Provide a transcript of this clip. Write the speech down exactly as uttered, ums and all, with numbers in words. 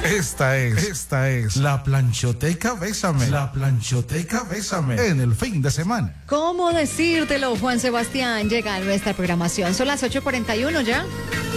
Esta es, esta es la Planchoteca Bésame. La Planchoteca Bésame en el fin de semana. ¿Cómo decírtelo, Juan Sebastián? Llega a nuestra programación. Son las ocho cuarenta y uno ya.